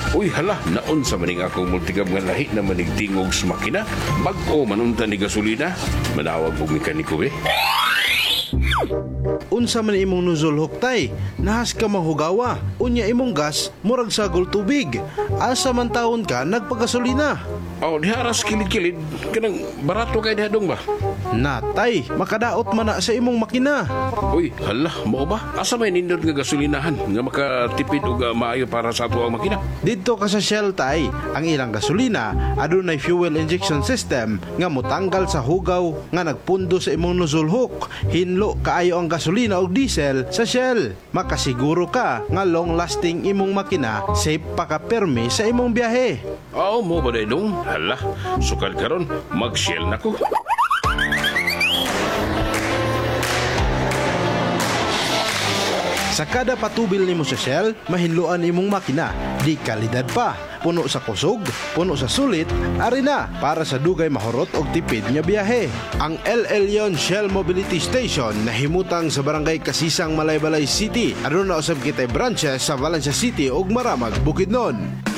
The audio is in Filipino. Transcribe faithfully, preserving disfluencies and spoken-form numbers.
Uy hala, naon sa maning akong multigam nga lahi na manigtingog sa makina. Bag-o manunta ni gasolina. Manawag og mekaniko eh. Unsa man imong nozzle hook tay, nahas ka mahugawa. Unya imong gas, murag sagol tubig. Asa man taon ka nagpagasolina? Oh, diharas kilid-kilid. Kanang barato kay dihadong ba? Natay, makadaot man na sa imong makina. Uy, hala, mo ba? Asa may nindot nga gasolinahan nga makatipid og uh, maayo para sa ato ang makina? Dito ka sa Shell tay, ang ilang gasolina adunay fuel injection system nga motanggal sa hugaw nga nagpundo sa imong nozzle hook. Hinlo kaayo ang gasolina og diesel sa Shell. Makasiguro ka nga long lasting imong makina, safe pa ka permi sa imong biyahe. Oh, mo ba dong? Hala, sukad karon mag-Shell na ko. Sa kada patubil nimo sa Shell, mahinluan imong makina. Di kalidad pa, puno sa kusog, puno sa sulit, ari na para sa dugay mahurot og tipid nga biyahe. Ang El Elyon Shell Mobility Station nahimutang sa barangay Kasisang, Malaybalay City. Aduna usab kitay branches sa Valencia City ug Maramag, Bukidnon.